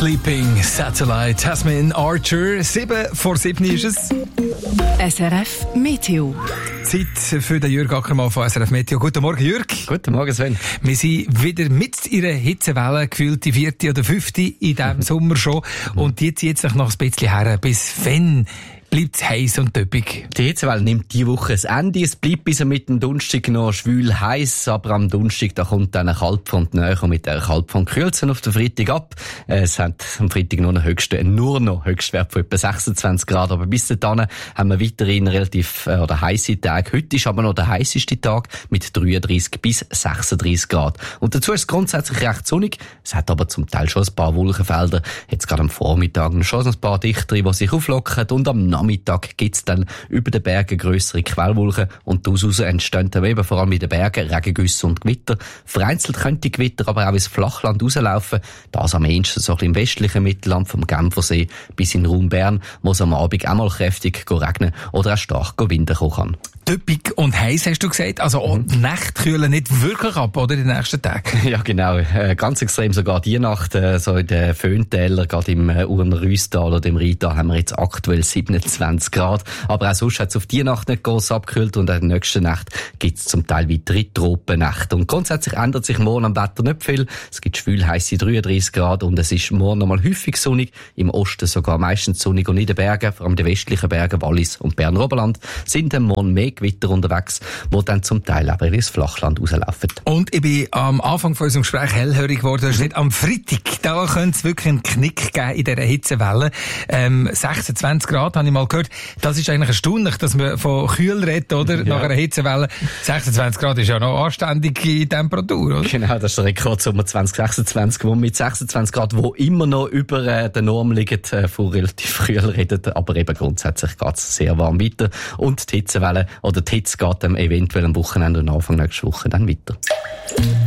Sleeping Satellite, Tasmin Archer. 7:07 ist es. SRF Meteo. Zeit für den Jürg Ackermann von SRF Meteo. Guten Morgen, Jürg. Guten Morgen, Sven. Wir sind wieder mit in einer Hitzewelle, gefühlt die 4. oder 5. in diesem Sommer schon. Und die zieht sich noch ein bisschen her. Bis wann bleibt es heiß und töppig? Die Hitzewelle nimmt diese Woche ein Ende. Es bleibt bis mit dem Donnerstag noch schwül heiß, aber am Donnerstag da kommt dann eine Kaltfront näher und mit der Kaltfront kühlt es auf den Freitag ab. Es hat am Freitag nur noch Höchstwert von etwa 26 Grad, aber bis dahin haben wir weiterhin relativ heisse Tage. Heute ist aber noch der heisseste Tag mit 33 bis 36 Grad. Und dazu ist es grundsätzlich recht sonnig. Es hat aber zum Teil schon ein paar Wolkenfelder. Jetzt gerade am Vormittag schon ein paar dichtere, die sich auflockern, und am Nachmittag gibt es dann über den Bergen grössere Quellwolken und daraus entstehen dann eben vor allem in den Bergen Regengüsse und Gewitter. Vereinzelt könnte Gewitter aber auch ins Flachland rauslaufen. Das am ehesten so ein bisschen im westlichen Mittelland vom Genfersee bis in den Raum Bern, wo es am Abend auch mal kräftig regnen oder auch stark Wind kommen kann. Töppig und heiß, hast du gesagt. Also auch die Nächte kühlen nicht wirklich ab, oder, in den nächsten Tagen? Ja, genau. Ganz extrem sogar die Nacht. So in den Föhntälern, gerade im Urner Rüstal oder im Rheintal, haben wir jetzt aktuell 27 Grad. Aber auch sonst hat es auf die Nacht nicht gross abgekühlt, und in der nächsten Nacht gibt es zum Teil weitere Tropennächte. Und grundsätzlich ändert sich morgen am Wetter nicht viel. Es gibt schwül heisse 33 Grad und es ist morgen nochmal häufig sonnig. Im Osten sogar meistens sonnig, und in den Bergen, vor allem den westlichen Bergen, Wallis und Berner-Oberland, sind dann morgen mehr Gewitter unterwegs, die dann zum Teil aber ins Flachland rauslaufen. Und ich bin am Anfang von unserem Gespräch hellhörig geworden. Das ist nicht am Freitag. Da könnte es wirklich einen Knick geben in dieser Hitzewelle. 26 Grad, habe ich mal gehört. Das ist eigentlich erstaunlich, dass man von kühl redet, oder? Ja. Nach einer Hitzewelle. 26 Grad ist ja noch anständige Temperatur, oder? Genau, das ist der Rekordsommer 2026, wo wir mit 26 Grad, wo immer noch über der Norm liegen, von relativ kühl reden. Aber eben grundsätzlich geht es sehr warm weiter. Und die Hitzewelle oder die Hitze geht eventuell am Wochenende und Anfang nächste Woche dann weiter.